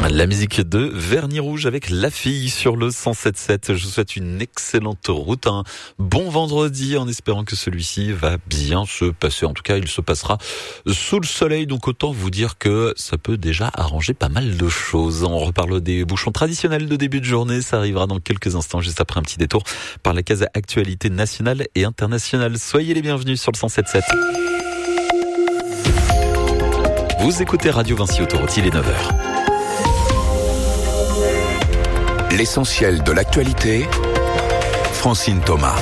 La musique de Vernis Rouge avec La Fille sur le 107.7. Je vous souhaite une excellente route, un bon vendredi en espérant que celui-ci va bien se passer. En tout cas, il se passera sous le soleil, donc autant vous dire que ça peut déjà arranger pas mal de choses. On reparle des bouchons traditionnels de début de journée. Ça arrivera dans quelques instants, juste après un petit détour par la case actualité nationale et internationale. Soyez les bienvenus sur le 107.7. Vous écoutez Radio Vinci Autoroute, il est 9h. L'essentiel de l'actualité, Francine Thomas.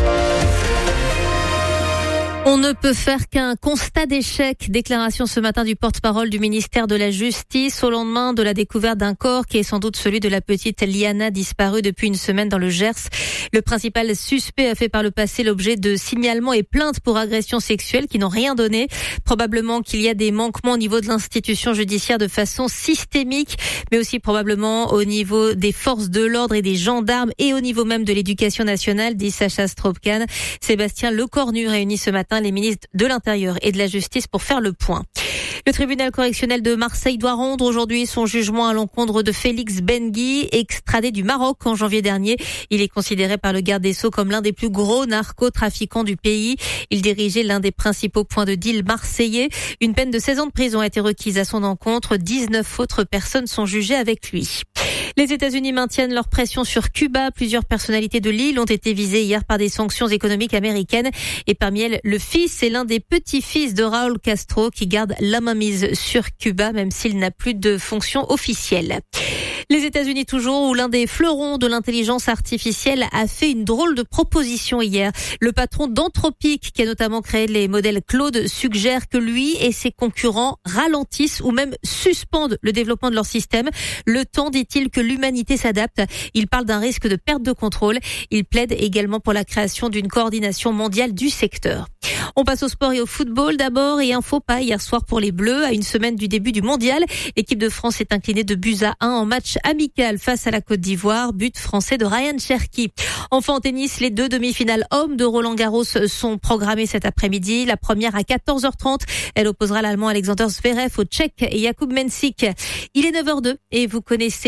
On ne peut faire qu'un constat d'échec. Déclaration ce matin du porte-parole du ministère de la Justice au lendemain de la découverte d'un corps qui est sans doute celui de la petite Liana disparue depuis une semaine dans le Gers. Le principal suspect a fait par le passé l'objet de signalements et plaintes pour agressions sexuelles qui n'ont rien donné. Probablement qu'il y a des manquements au niveau de l'institution judiciaire de façon systémique, mais aussi probablement au niveau des forces de l'ordre et des gendarmes et au niveau même de l'éducation nationale, dit Sacha Stroopkane. Sébastien Lecornu réunit ce matin les ministres de l'Intérieur et de la Justice pour faire le point. Le tribunal correctionnel de Marseille doit rendre aujourd'hui son jugement à l'encontre de Félix Bengui, extradé du Maroc en janvier dernier. Il est considéré par le garde des Sceaux comme l'un des plus gros narcotrafiquants du pays. Il dirigeait l'un des principaux points de deal marseillais. Une peine de 16 ans de prison a été requise à son encontre. 19 autres personnes sont jugées avec lui. Les États-Unis maintiennent leur pression sur Cuba. Plusieurs personnalités de l'île ont été visées hier par des sanctions économiques américaines. Et parmi elles, le fils et l'un des petits-fils de Raúl Castro qui garde la mainmise sur Cuba, même s'il n'a plus de fonction officielle. Les États-Unis toujours, où l'un des fleurons de l'intelligence artificielle a fait une drôle de proposition hier. Le patron d'Anthropic, qui a notamment créé les modèles Claude, suggère que lui et ses concurrents ralentissent ou même suspendent le développement de leur système. Le temps, dit-il, que l'humanité s'adapte. Il parle d'un risque de perte de contrôle. Il plaide également pour la création d'une coordination mondiale du secteur. On passe au sport et au football d'abord, et un faux pas hier soir pour les Bleus. À une semaine du début du mondial, l'équipe de France s'est inclinée de 2-1 en match amical face à la Côte d'Ivoire, but français de Ryan Cherki. Enfin en tennis, les deux demi-finales hommes de Roland-Garros sont programmées cet après-midi. La première à 14h30, elle opposera l'Allemand Alexander Zverev au Tchèque Jakub Mensik. Il est 9h02 et vous connaissez